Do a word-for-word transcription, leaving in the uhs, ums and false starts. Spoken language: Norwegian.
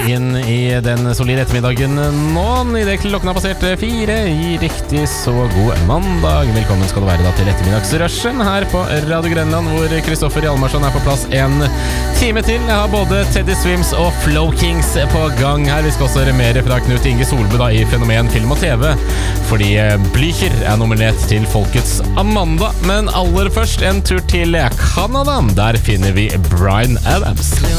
inn i den solide ettermiddagen nå. I det klokken har passert fire i riktig så god mandag. Velkommen skal du være da til ettermiddagsrushen her på Radio Grenland, hvor Kristoffer Hjalmarsson er på plass en time til. Jeg har både Teddy Swims og Flow Kings på gang her. Vi skal også høre mer fra Knut Inge Solbø da i Fenomen Film og TV, fordi Blücher er nominert til Folkets Amanda. Men aller først en tur til Canada. Der finner vi Bryan Adams.